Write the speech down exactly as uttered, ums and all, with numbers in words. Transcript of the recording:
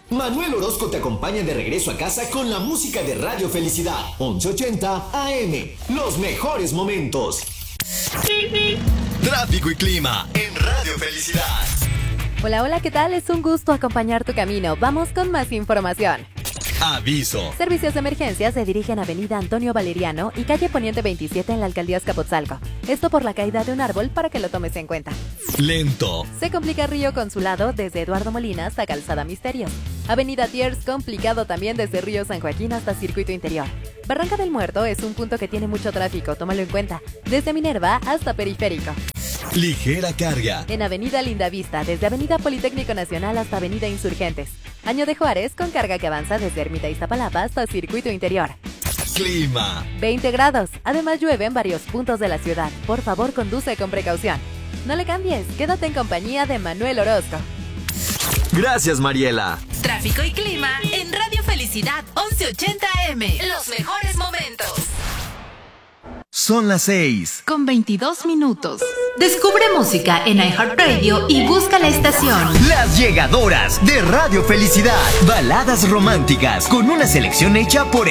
Manuel Orozco te acompaña de regreso a casa con la música de Radio Felicidad. once ochenta A M. Los mejores momentos. Tráfico y clima en Radio Felicidad. Hola, hola, ¿qué tal? Es un gusto acompañar tu camino. Vamos con más información. Aviso. Servicios de emergencia se dirigen a Avenida Antonio Valeriano y calle Poniente veintisiete en la alcaldía Azcapotzalco. Esto por la caída de un árbol para que lo tomes en cuenta. Lento. Se complica Río Consulado desde Eduardo Molina hasta Calzada Misterios. Avenida Tiers complicado también desde Río San Joaquín hasta Circuito Interior. Barranca del Muerto es un punto que tiene mucho tráfico, tómalo en cuenta. Desde Minerva hasta Periférico. Ligera carga. En Avenida Lindavista, desde Avenida Politécnico Nacional hasta Avenida Insurgentes. Año de Juárez con carga que avanza desde Ermita Iztapalapa hasta Circuito Interior. Clima. veinte grados. Además llueve en varios puntos de la ciudad. Por favor, conduce con precaución. No le cambies, quédate en compañía de Manuel Orozco. Gracias, Mariela. Tráfico y clima en Radio Felicidad once ochenta A M. Los mejores momentos. Son las seis. Con veintidós minutos. Descubre música en iHeartRadio y busca la estación. Las Llegadoras de Radio Felicidad. Baladas románticas con una selección hecha por